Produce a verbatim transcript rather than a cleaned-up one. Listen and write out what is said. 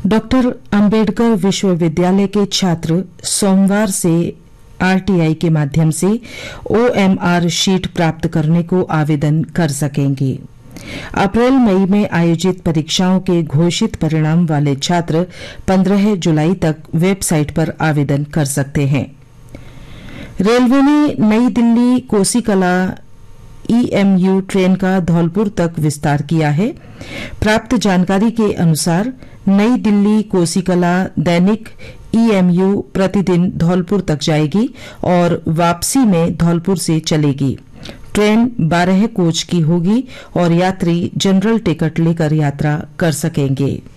Doctor Ambedkar विश्वविद्यालय के छात्र सोमवार से आरटीआई के माध्यम से ओएमआर शीट प्राप्त करने को आवेदन कर सकेंगे। अप्रैल मई में आयोजित परीक्षाओं के घोषित परिणाम वाले छात्र पंद्रह जुलाई तक वेबसाइट पर आवेदन कर सकते हैं। रेलवे ने नई दिल्ली कोसीकला ईएमयू ट्रेन का धौलपुर तक विस्तार किया है। प्राप्त जानकारी के अनुसार नई दिल्ली कोसीकला दैनिक ईएमयू प्रतिदिन धौलपुर तक जाएगी और वापसी में धौलपुर से चलेगी। ट्रेन बारह कोच की होगी और यात्री जनरल टिकट लेकर यात्रा कर सकेंगे।